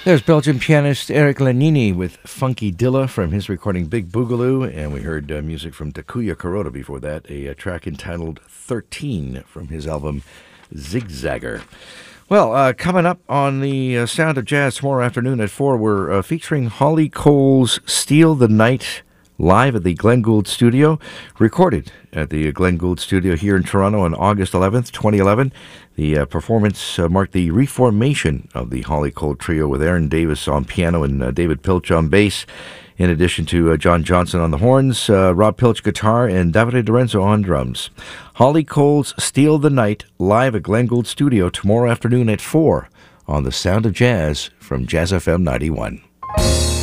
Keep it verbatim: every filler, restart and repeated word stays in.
There's Belgian pianist Eric Lanini with Funky Dilla from his recording Big Boogaloo, and we heard uh, music from Takuya Kuroda before that, a, a track entitled thirteen from his album Zigzagger. Well, uh, coming up on the uh, Sound of Jazz tomorrow afternoon at four, we're uh, featuring Holly Cole's Steal the Night live at the Glenn Gould Studio, recorded at the Glenn Gould Studio here in Toronto on August eleventh, twenty eleven. The uh, performance uh, marked the reformation of the Holly Cole Trio with Aaron Davis on piano and uh, David Pilch on bass, in addition to uh, John Johnson on the horns, uh, Rob Pilch guitar, and Davide Lorenzo on drums. Holly Cole's Steal the Night live at Glenn Gould Studio tomorrow afternoon at four on the Sound of Jazz from Jazz F M ninety-one.